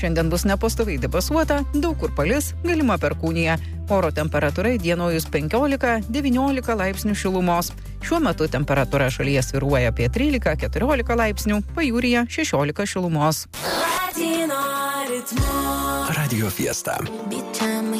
Šiandien bus nepastoviai debesuota, daug kur palis, galima perkūnija. Oro temperatūra įdienojus 15-19 laipsnių šilumos. Šiuo metu temperatūra šalyje svyruoja apie 13-14 laipsnių, pajūryje 16 šilumos. Radio Fiesta.